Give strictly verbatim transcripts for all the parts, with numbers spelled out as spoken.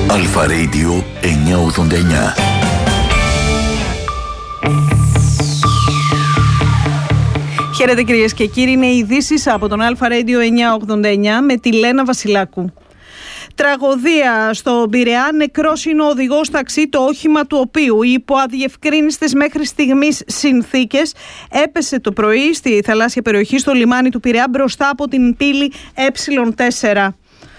Αλφα Radio εννιακόσια ογδόντα εννιά. Χαίρετε κυρίες και κύριοι, είναι οι ειδήσεις από τον Αλφα Radio εννιακόσια ογδόντα εννιά με τη Λένα Βασιλάκου. Τραγωδία στο Πειραιά, νεκρός είναι ο οδηγός ταξί, το όχημα του οποίου υπό αδιευκρίνιστες μέχρι στιγμής συνθήκες έπεσε το πρωί στη θαλάσσια περιοχή στο λιμάνι του Πειραιά μπροστά από την πύλη ε τέσσερα.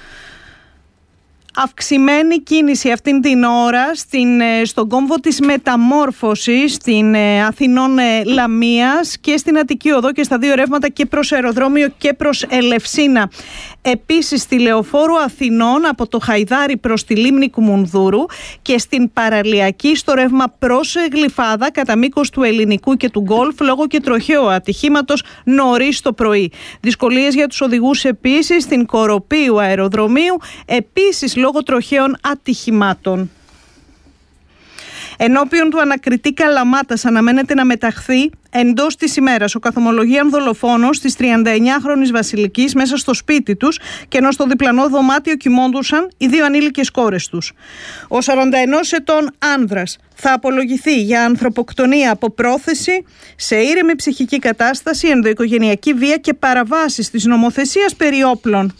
Αυξημένη κίνηση αυτήν την ώρα στην, στον κόμβο της μεταμόρφωσης στην Αθηνών Λαμίας και στην Αττική Οδό και στα δύο ρεύματα και προς αεροδρόμιο και προς Ελευσίνα. Επίσης στη Λεωφόρου Αθηνών από το Χαϊδάρι προς τη Λίμνη Κουμουνδούρου και στην Παραλιακή στο ρεύμα προς Γλυφάδα κατά μήκος του Ελληνικού και του Γκολφ λόγω και τροχαίου ατυχήματος νωρίς το πρωί. Δυσκολίες για τους οδηγούς επίσης στην Κοροπίου αεροδρομίου, επίσης λόγω τροχαίων ατυχημάτων. Ενώπιον του ανακριτή Καλαμάτας αναμένεται να μεταχθεί εντός της ημέρας ο καθομολογίαν δολοφόνος της τριανταεννιάχρονης Βασιλικής μέσα στο σπίτι τους και ενώ στο διπλανό δωμάτιο κοιμόντουσαν οι δύο ανήλικες κόρες τους. Ο σαρανταενός ετών άνδρας θα απολογηθεί για ανθρωποκτονία από πρόθεση σε ήρεμη ψυχική κατάσταση, ενδοοικογενειακή βία και παραβάσεις της νομοθεσίας περί όπλων.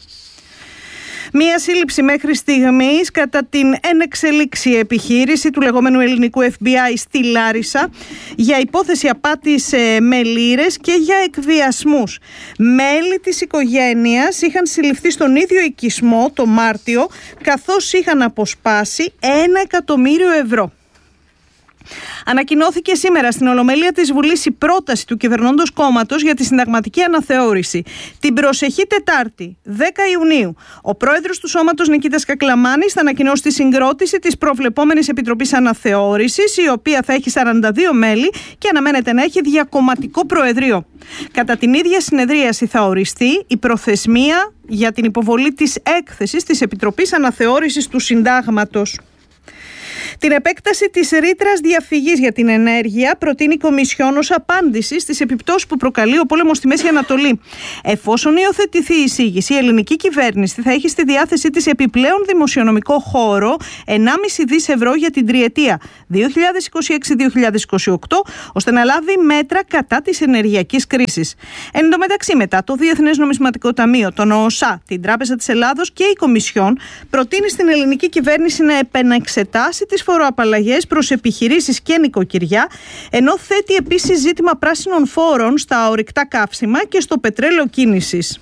Μία σύλληψη μέχρι στιγμής κατά την ενεξελίξη επιχείρηση του λεγόμενου ελληνικού εφ μπι άι στη Λάρισα για υπόθεση απάτης με λίρες και για εκβιασμούς. Μέλη της οικογένειας είχαν συλληφθεί στον ίδιο οικισμό το Μάρτιο καθώς είχαν αποσπάσει ένα εκατομμύριο ευρώ. Ανακοινώθηκε σήμερα στην Ολομέλεια της Βουλής η πρόταση του κυβερνώντος κόμματος για τη συνταγματική αναθεώρηση. Την προσεχή Τετάρτη, δέκα Ιουνίου, ο πρόεδρος του σώματος Νικήτας Κακλαμάνης θα ανακοινώσει τη συγκρότηση της προβλεπόμενης Επιτροπής Αναθεώρησης, η οποία θα έχει σαράντα δύο μέλη και αναμένεται να έχει διακομματικό προεδρείο. Κατά την ίδια συνεδρίαση θα οριστεί η προθεσμία για την υποβολή της έκθεσης της Επιτροπής Αναθεώρησης του Συντάγματος. Την επέκταση της ρήτρας διαφυγής για την ενέργεια προτείνει η Κομισιόν ως απάντηση στις επιπτώσεις που προκαλεί ο πόλεμος στη Μέση Ανατολή. Εφόσον υιοθετηθεί η εισήγηση, η ελληνική κυβέρνηση θα έχει στη διάθεσή της επιπλέον δημοσιονομικό χώρο ενάμιση δισεκατομμύρια ευρώ για την τριετία δύο χιλιάδες είκοσι έξι δύο χιλιάδες είκοσι οκτώ, ώστε να λάβει μέτρα κατά της ενεργειακής κρίσης. Εν τω μεταξύ, μετά το Διεθνές Νομισματικό Ταμείο, τον ΟΣΑ, την Τράπεζα της Ελλάδος και η Κομισιόν προτείνει στην ελληνική κυβέρνηση να επαναξετάσει τις φοροαπαλλαγές προς επιχειρήσεις και νοικοκυριά, ενώ θέτει επίσης ζήτημα πράσινων φόρων στα ορυκτά καύσιμα και στο πετρέλαιο κίνησης.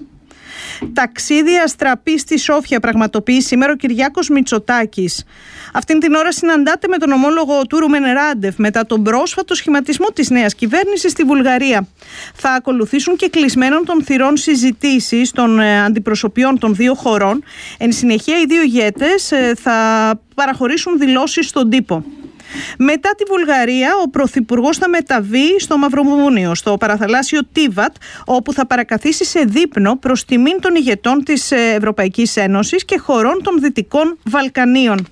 Ταξίδι αστραπή στη Σόφια πραγματοποιεί σήμερα ο Κυριάκος Μητσοτάκης. Αυτήν την ώρα συναντάται με τον ομόλογο του Ρουμεν Ράντεφ μετά τον πρόσφατο σχηματισμό της νέας κυβέρνησης στη Βουλγαρία. Θα ακολουθήσουν και κλεισμένων των θυρών συζητήσεις των αντιπροσωπιών των δύο χωρών. Εν συνεχεία, οι δύο ηγέτες θα παραχωρήσουν δηλώσεις στον τύπο. Μετά τη Βουλγαρία, ο Πρωθυπουργός θα μεταβεί στο Μαυροβούνιο, στο παραθαλάσσιο Τίβατ, όπου θα παρακαθίσει σε δείπνο προς τιμήν των ηγετών της Ευρωπαϊκής Ένωσης και χωρών των Δυτικών Βαλκανίων.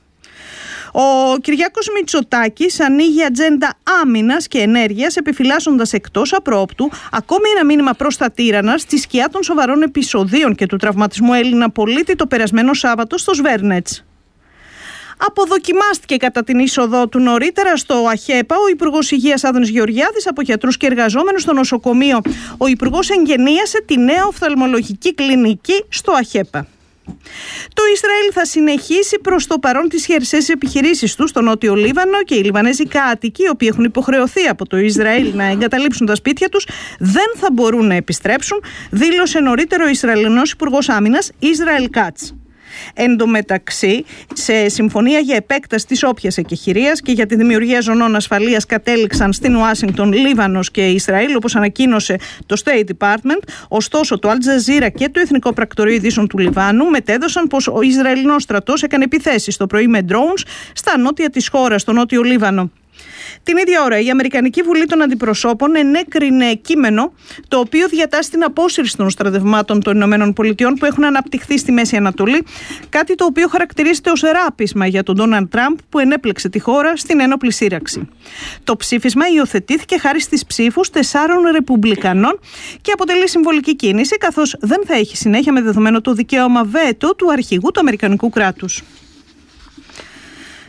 Ο Κυριάκος Μητσοτάκης ανοίγει ατζέντα άμυνας και ενέργειας, επιφυλάσσοντας εκτός απρόπτου ακόμη ένα μήνυμα προς τα τύρανα στη σκιά των σοβαρών επεισοδίων και του τραυματισμού Έλληνα πολίτη το περασμένο Σάββατο στο Σβέρνετς. Αποδοκιμάστηκε κατά την είσοδό του νωρίτερα στο ΑΧΕΠΑ ο Υπουργός Υγείας Άδωνης Γεωργιάδης από γιατρούς και εργαζόμενους στο νοσοκομείο. Ο Υπουργός εγγενίασε τη νέα οφθαλμολογική κλινική στο ΑΧΕΠΑ. Το Ισραήλ θα συνεχίσει προς το παρόν τις χερσαίες επιχειρήσεις του στο Νότιο Λίβανο και οι Λιβανέζοι κάτοικοι, οι οποίοι έχουν υποχρεωθεί από το Ισραήλ να εγκαταλείψουν τα σπίτια τους, δεν θα μπορούν να επιστρέψουν, δήλωσε νωρίτερο ο Ισραηλινός Υπουργός Άμυνας Ισραήλ Κάτς. Εν τω μεταξύ, σε συμφωνία για επέκταση της όποιας εκεχηρίας και για τη δημιουργία ζωνών ασφαλείας κατέληξαν στην Ουάσιγκτον, Λίβανος και Ισραήλ, όπως ανακοίνωσε το State Department. Ωστόσο, το Al Jazeera και το Εθνικό Πρακτορείο Ειδήσεων του Λιβάνου μετέδωσαν πως ο Ισραηλινός στρατός έκανε επιθέσεις το πρωί με drones στα νότια της χώρας, στο Νότιο Λίβανο. Την ίδια ώρα, η Αμερικανική Βουλή των Αντιπροσώπων ενέκρινε κείμενο το οποίο διατάσσει την απόσυρση των στρατευμάτων των Ηνωμένων Πολιτειών που έχουν αναπτυχθεί στη Μέση Ανατολή, κάτι το οποίο χαρακτηρίζεται ως ράπισμα για τον Ντόναλντ Τραμπ που ενέπλεξε τη χώρα στην ένοπλη σύραξη. Το ψήφισμα υιοθετήθηκε χάρη στις ψήφους τεσσάρων Ρεπουμπλικανών και αποτελεί συμβολική κίνηση, καθώς δεν θα έχει συνέχεια με δεδομένο το δικαίωμα βέτο του αρχηγού του Αμερικανικού κράτους.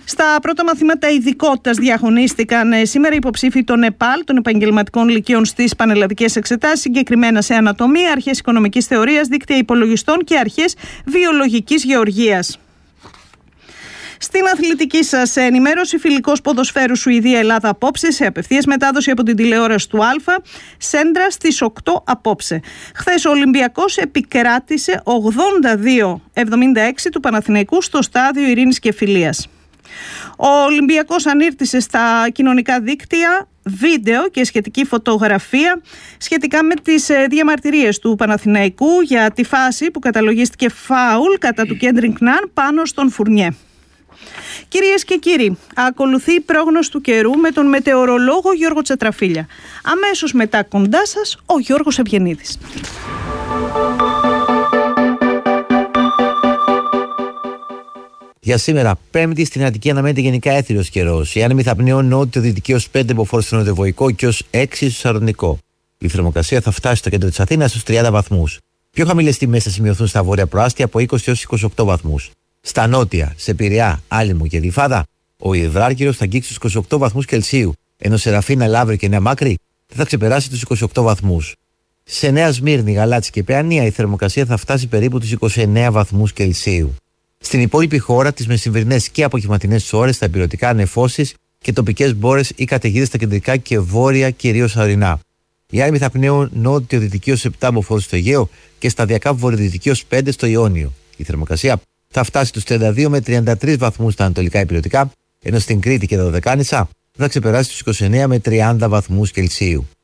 Στα πρώτα μαθήματα ειδικότητας διαγωνίστηκαν σήμερα υποψήφοι των ΕΠΑΛ, των επαγγελματικών λυκείων στις πανελλαδικές εξετάσεις, συγκεκριμένα σε ανατομία, αρχές οικονομικής θεωρίας, δίκτυα υπολογιστών και αρχές βιολογικής γεωργίας. Στην αθλητική σας ενημέρωση, φιλικός ποδοσφαίρου Σουηδία-Ελλάδα απόψε σε απευθείας μετάδοση από την τηλεόραση του Α, Σέντρα στις οκτώ απόψε. Χθες ο Ολυμπιακός επικράτησε ογδόντα δύο εβδομήντα έξι του Παναθηναϊκού στο στάδιο Ειρήνης και Φιλίας. Ο Ολυμπιακός ανήρτησε στα κοινωνικά δίκτυα βίντεο και σχετική φωτογραφία σχετικά με τις διαμαρτυρίες του Παναθηναϊκού για τη φάση που καταλογίστηκε φάουλ κατά του Κέντρινγκ Ναν πάνω στον Φουρνιέ. Κυρίες και κύριοι, ακολουθεί η πρόγνωση του καιρού με τον μετεωρολόγο Γιώργο Τσατραφίλια. Αμέσως μετά κοντά σας ο Γιώργος Ευγενίδης. Για σήμερα, Πέμπτη, στην Αττική αναμένεται γενικά έθριος καιρός. Οι άνεμοι θα πνέουν νότιο-δυτική ως πέντε μποφόρ στο νοτιοβοϊκό και ως έξι στο σαρδονικό. Η θερμοκρασία θα φτάσει στο κέντρο της Αθήνας στους τριάντα βαθμούς. Πιο χαμηλές τιμές θα σημειωθούν στα βόρεια προάστια από είκοσι έως είκοσι οκτώ βαθμούς. Στα νότια, σε Πειραιά, Άλυμο και Γλυφάδα, ο υδράργυρος θα αγγίξει τους είκοσι οκτώ βαθμούς Κελσίου, ενώ σε Ραφίνα, Λαύριο και Νέα Μάκρη δεν θα ξεπεράσει τους είκοσι οκτώ βαθμούς. Σε Νέα Σμύρνη, Γαλάτσι και Παιανία η θερμοκρασία θα φτάσει περίπου τους είκοσι εννέα βαθμούς Κελσίου. Στην υπόλοιπη χώρα, τις μεσημβρινές και απογευματινές ώρες, στα υπηρετικά νεφώσεις και τοπικές μπόρες ή καταιγίδες στα κεντρικά και βόρεια, κυρίως ορεινά. Οι άνεμοι θα πνέουν νότιο-δυτική ως επτά μποφόρ στο Αιγαίο και σταδιακά βορειοδυτική ως πέντε στο Ιόνιο. Η θερμοκρασία θα φτάσει τους τριάντα δύο με τριάντα τρεις βαθμούς στα ανατολικά υπηρετικά, ενώ στην Κρήτη και τα Δωδεκάνησα θα ξεπεράσει τους είκοσι εννέα με τριάντα βαθμούς Κελσίου.